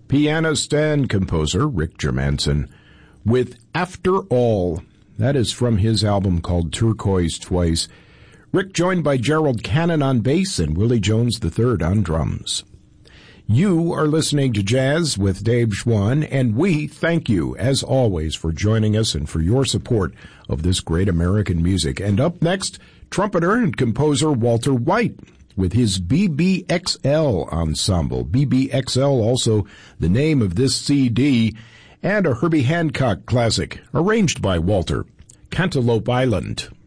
pianist and composer Rick Germanson with After All. That is from his album called Turquoise Twice. Rick joined by Gerald Cannon on bass and Willie Jones III on drums. You are listening to Jazz with Dave Schwann, and we thank you, as always, for joining us and for your support of this great American music. And up next, trumpeter and composer Walter White with his BBXL ensemble. BBXL, also the name of this CD, and a Herbie Hancock classic, arranged by Walter, Cantaloupe Island.